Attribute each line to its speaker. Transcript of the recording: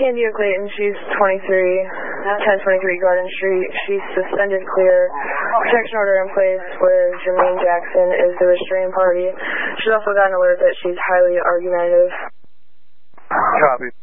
Speaker 1: Candia Clayton, she's 23, 1023 Garden Street. She's suspended clear. Protection order in place where Jermaine Jackson is the restraining party. She's also got an alert that she's highly argumentative.
Speaker 2: Copy.